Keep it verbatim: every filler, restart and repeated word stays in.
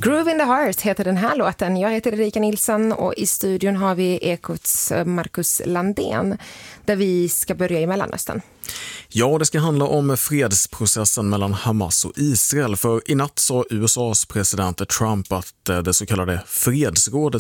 Groove in the Heart heter den här låten. Jag heter Erika Nilsson och i studion har vi Ekots Marcus Landén där vi ska börja i Mellanöstern. Ja, det ska handla om fredsprocessen mellan Hamas och Israel. För i natt sa U S A:s president Trump att det så kallade fredsrådet